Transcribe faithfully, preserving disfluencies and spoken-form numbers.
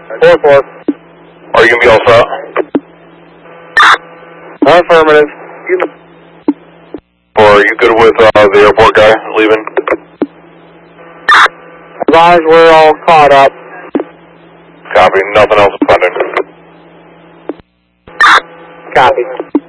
four four. Are you going to be all set? Affirmative. Or are you good with uh, the airport guy leaving? As long as we're all caught up. Copy. Nothing else pending. Copy.